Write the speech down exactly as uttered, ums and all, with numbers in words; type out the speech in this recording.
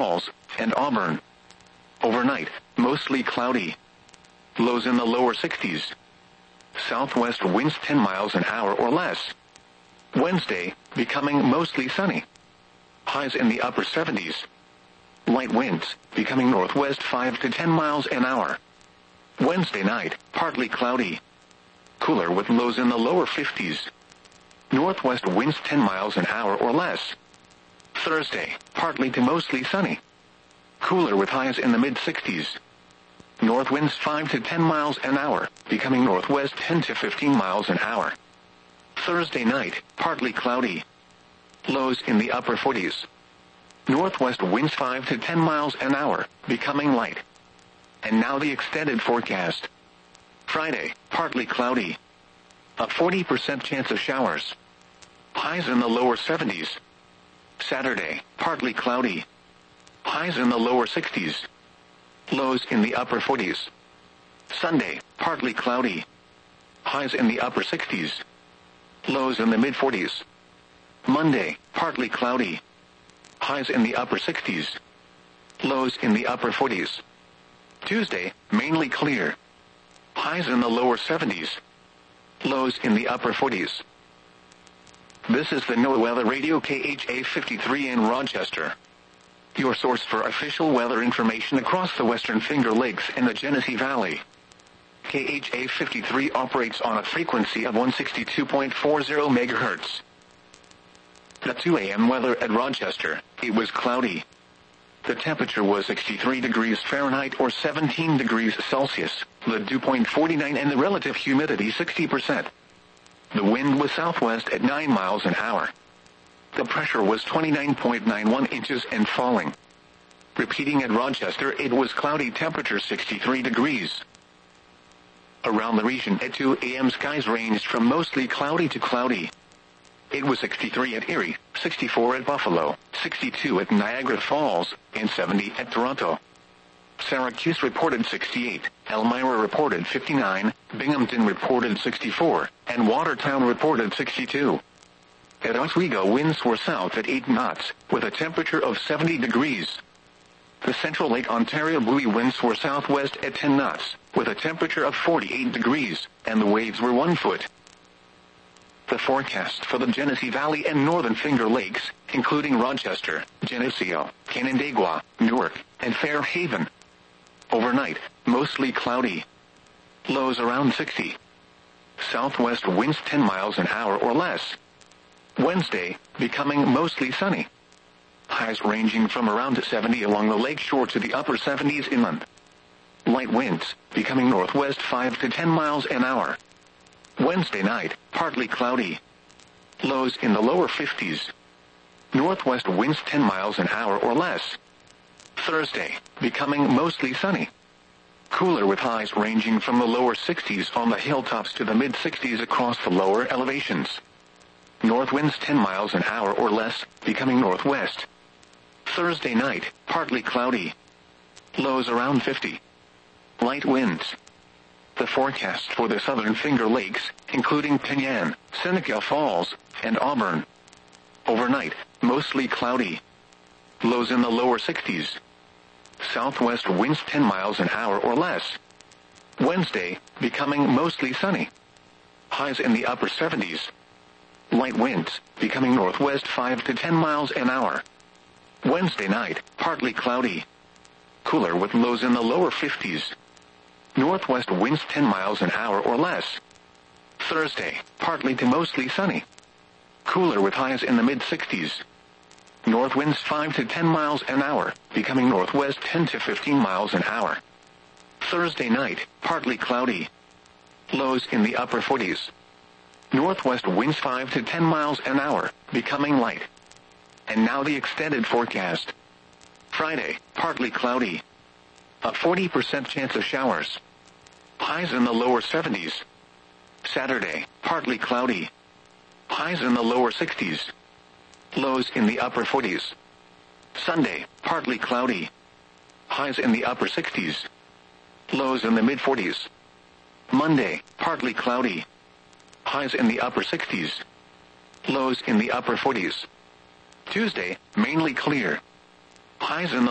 Falls, and Auburn. Overnight, mostly cloudy. Lows in the lower sixties. Southwest winds ten miles an hour or less. Wednesday, becoming mostly sunny. Highs in the upper seventies. Light winds, becoming northwest five to ten miles an hour. Wednesday night, partly cloudy. Cooler with lows in the lower fifties. Northwest winds ten miles an hour or less. Thursday, partly to mostly sunny. Cooler with highs in the mid-sixties. North winds five to ten miles an hour, becoming northwest ten to fifteen miles an hour. Thursday night, partly cloudy. Lows in the upper forties. Northwest winds five to ten miles an hour, becoming light. And now the extended forecast. Friday, partly cloudy. A forty percent chance of showers. Highs in the lower seventies. Saturday, partly cloudy. Highs in the lower sixties. Lows in the upper forties. Sunday, partly cloudy. Highs in the upper sixties. Lows in the mid-forties. Monday, partly cloudy. Highs in the upper sixties. Lows in the upper forties. Tuesday, mainly clear. Highs in the lower seventies. Lows in the upper forties. This is the NOAA Weather Radio K H A fifty-three in Rochester. Your source for official weather information across the Western Finger Lakes and the Genesee Valley. K H A fifty-three operates on a frequency of one sixty-two point four zero megahertz. At two a.m. weather at Rochester, it was cloudy. The temperature was sixty-three degrees Fahrenheit or seventeen degrees Celsius, the dew point forty-nine and the relative humidity sixty percent. The wind was southwest at nine miles an hour. The pressure was twenty-nine point nine one inches and falling. Repeating at Rochester, it was cloudy, temperature sixty-three degrees. Around the region at two a.m. skies ranged from mostly cloudy to cloudy. It was sixty-three at Erie, sixty-four at Buffalo, sixty-two at Niagara Falls, and seventy at Toronto. Syracuse reported sixty-eight, Elmira reported fifty-nine, Binghamton reported sixty-four, and Watertown reported sixty-two. At Oswego, winds were south at eight knots, with a temperature of seventy degrees. The Central Lake Ontario buoy winds were southwest at ten knots, with a temperature of forty-eight degrees, and the waves were one foot. The forecast for the Genesee Valley and Northern Finger Lakes, including Rochester, Geneseo, Canandaigua, Newark, and Fairhaven. Overnight, mostly cloudy. Lows around sixty. Southwest winds ten miles an hour or less. Wednesday, becoming mostly sunny. Highs ranging from around seventy along the lake shore to the upper seventies inland. Light winds, becoming northwest five to ten miles an hour. Wednesday night, partly cloudy. Lows in the lower fifties. Northwest winds ten miles an hour or less. Thursday, becoming mostly sunny. Cooler with highs ranging from the lower sixties on the hilltops to the mid-sixties across the lower elevations. North winds ten miles an hour or less, becoming northwest. Thursday night, partly cloudy. Lows around fifty. Light winds. The forecast for the Southern Finger Lakes, including Penyan, Seneca Falls, and Auburn. Overnight, mostly cloudy. Lows in the lower sixties. Southwest winds ten miles an hour or less. Wednesday, becoming mostly sunny. Highs in the upper seventies. Light winds, becoming northwest five to ten miles an hour. Wednesday night, partly cloudy. Cooler with lows in the lower fifties. Northwest winds ten miles an hour or less. Thursday, partly to mostly sunny. Cooler with highs in the mid-sixties. North winds five to ten miles an hour, becoming northwest ten to fifteen miles an hour. Thursday night, partly cloudy. Lows in the upper forties. Northwest winds five to ten miles an hour, becoming light. And now the extended forecast. Friday, partly cloudy. A forty percent chance of showers. Highs in the lower seventies. Saturday, partly cloudy. Highs in the lower sixties. Lows in the upper forties. Sunday, partly cloudy. Highs in the upper sixties. Lows in the mid-forties. Monday, partly cloudy. Highs in the upper sixties. Lows in the upper forties. Tuesday, mainly clear. Highs in the